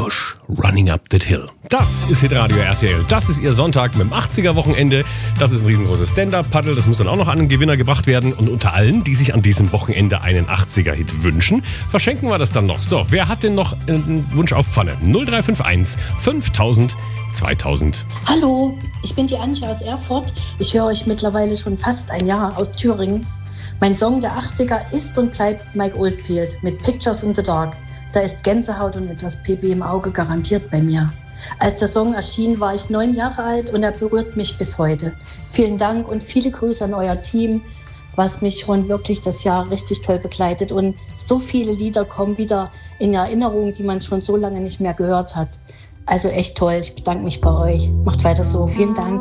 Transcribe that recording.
Bush, Running Up That Hill. Das ist Hitradio RTL. Das ist Ihr Sonntag mit dem 80er-Wochenende. Das ist ein riesengroßes Stand-Up-Paddle. Das muss dann auch noch an den Gewinner gebracht werden. Und unter allen, die sich an diesem Wochenende einen 80er-Hit wünschen, verschenken wir das dann noch. So, wer hat denn noch einen Wunsch auf Pfanne? 0351 5000 2000. Hallo, ich bin die Antje aus Erfurt. Ich höre euch mittlerweile schon fast ein Jahr aus Thüringen. Mein Song der 80er ist und bleibt Mike Oldfield mit Pictures in the Dark. Da ist Gänsehaut und etwas Pipi im Auge garantiert bei mir. Als der Song erschien, war ich 9 Jahre alt und er berührt mich bis heute. Vielen Dank und viele Grüße an euer Team, was mich schon wirklich das Jahr richtig toll begleitet. Und so viele Lieder kommen wieder in Erinnerung, die man schon so lange nicht mehr gehört hat. Also echt toll. Ich bedanke mich bei euch. Macht weiter so. Vielen Dank.